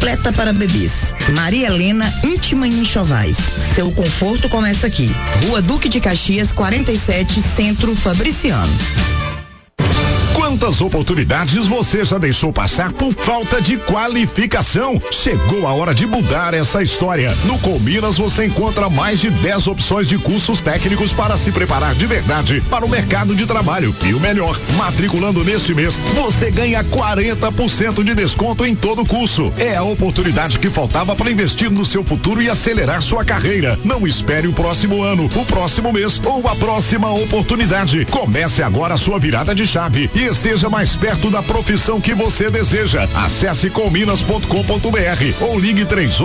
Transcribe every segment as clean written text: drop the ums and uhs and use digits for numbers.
completa para bebês. Maria Helena Íntima em Enxovais. Seu conforto começa aqui. Rua Duque de Caxias, 47, Centro Fabriciano. Quantas oportunidades você já deixou passar por falta de qualificação? Chegou a hora de mudar essa história. No Colminas você encontra mais de 10 opções de cursos técnicos para se preparar de verdade para o mercado de trabalho. E o melhor, matriculando neste mês, você ganha 40% de desconto em todo o curso. É a oportunidade que faltava para investir no seu futuro e acelerar sua carreira. Não espere o próximo ano, o próximo mês ou a próxima oportunidade. Comece agora a sua virada de chave e esteja mais perto da profissão que você deseja. Acesse colminas.com.br ou ligue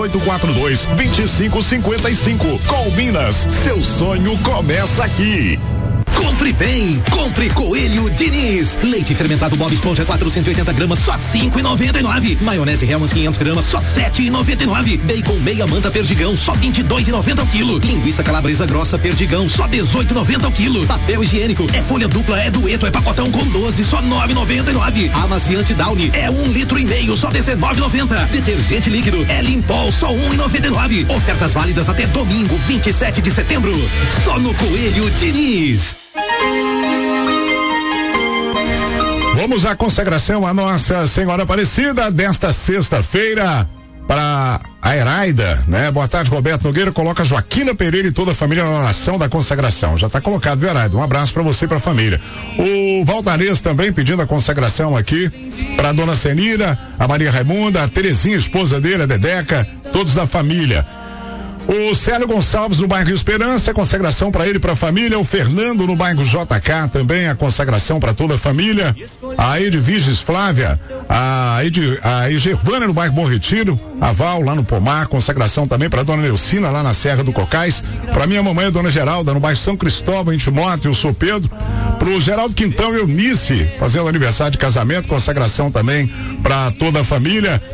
3842-2555. Colminas, seu sonho começa aqui. Compre bem, compre Coelho Diniz. Leite fermentado Bob Esponja 480 gramas, só 5,99. Maionese Hellmann's 500 gramas, só 7,99. Bacon meia manta Perdigão, só 22,90 ao quilo. Linguiça calabresa grossa Perdigão, só 18,90 ao quilo. Papel higiênico, é folha dupla, é dueto, é pacotão com 12, só 9,99. Amaciante Downy, é 1,5 litros, só 19,90. Detergente líquido, é Limpol, só 1,99. Ofertas válidas até domingo, 27 de setembro. Só no Coelho Diniz. Vamos à consagração a Nossa Senhora Aparecida desta sexta-feira para a Heraida, né? Boa tarde, Roberto Nogueira. Coloca Joaquina Pereira e toda a família na oração da consagração. Já está colocado, viu, Heraida? Um abraço para você e para a família. O Valdarez também pedindo a consagração aqui para a dona Senira, a Maria Raimunda, a Terezinha, esposa dele, a Dedeca, todos da família. O Célio Gonçalves no bairro Esperança, consagração para ele e para a família. O Fernando no bairro JK também, a consagração para toda a família. A Edviges Flávia, a Gervânia no bairro Bom Retiro, a Val lá no Pomar, consagração também para a dona Neucina lá na Serra do Cocais. Para minha mamãe, a dona Geralda no bairro São Cristóvão, em Timóteo, eu sou Pedro. Pro Geraldo Quintão Eunice, fazendo aniversário de casamento, consagração também para toda a família.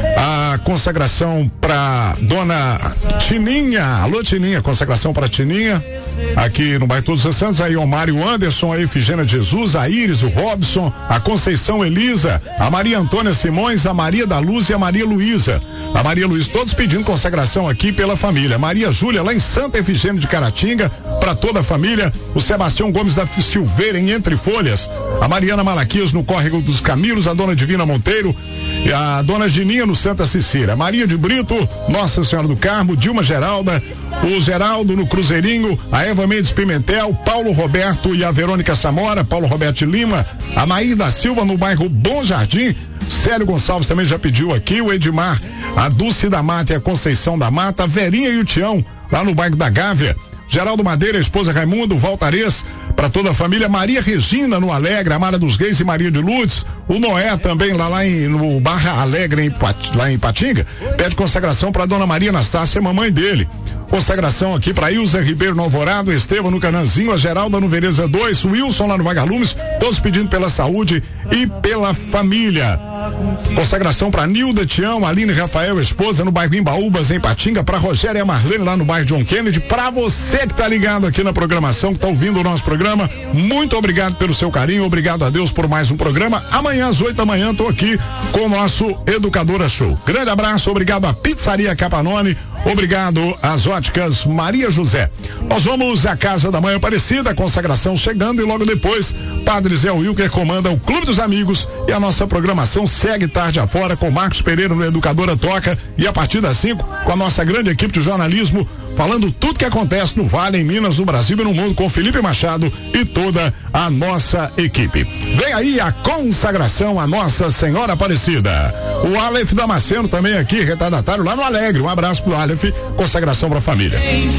A consagração para dona Tininha, alô Tininha, consagração para Tininha, aqui no bairro Todos os Santos. Aí o Mário Anderson, a Efigênia de Jesus, a Iris, o Robson, a Conceição Elisa, a Maria Antônia Simões, a Maria da Luz e a Maria Luísa. A Maria Luísa, todos pedindo consagração aqui pela família. Maria Júlia, lá em Santa Efigênia de Caratinga, para toda a família. O Sebastião Gomes da Silveira, em Entre Folhas. A Mariana Malaquias no Córrego dos Camilos, a dona Divina Monteiro, e a dona Gininha no Santa Cecília. Maria de Brito, Nossa Senhora do Carmo, Dilma Geralda, o Geraldo no Cruzeirinho, a Eva Mendes Pimentel, Paulo Roberto e a Verônica Samora, Paulo Roberto Lima, a Maí da Silva no bairro Bom Jardim. Célio Gonçalves também já pediu aqui, o Edmar, a Dulce da Mata e a Conceição da Mata, a Verinha e o Tião lá no bairro da Gávea. Geraldo Madeira, a esposa Raimundo, Valtarez, para toda a família. Maria Regina no Alegre, a Mara dos Reis e Maria de Lourdes. O Noé também no Barra Alegre, lá em Patinga, pede consagração para dona Maria Anastácia, mamãe dele. Consagração aqui para Ilza Ribeiro no Alvorado, Estevam no Cananzinho, a Geralda no Veneza 2, o Wilson lá no Vagalumes, todos pedindo pela saúde e pela família. Consagração para Nilda Tião, Aline Rafael, esposa no bairro Imbaúbas, em Patinga, para Rogério e a Marlene lá no bairro John Kennedy. Para você que tá ligado aqui na programação, que tá ouvindo o nosso programa, muito obrigado pelo seu carinho, obrigado a Deus por mais um programa. Amanhã às 8 da manhã tô aqui com o nosso Educadora Show. Grande abraço, obrigado à Pizzaria Capanone, obrigado às Óticas Maria José. Nós vamos à Casa da Mãe Aparecida, a consagração chegando, e logo depois Padre Zé Wilker comanda o Clube dos Amigos e a nossa programação segue tarde afora com Marcos Pereira no Educadora Toca, e a partir das 5 com a nossa grande equipe de jornalismo falando tudo que acontece no Vale, em Minas, no Brasil e no mundo, com Felipe Machado e toda a nossa equipe. Vem aí a consagração a Nossa Senhora Aparecida. O Aleph Damasceno também aqui, retardatário lá no Alegre. Um abraço pro Aleph, consagração pra família.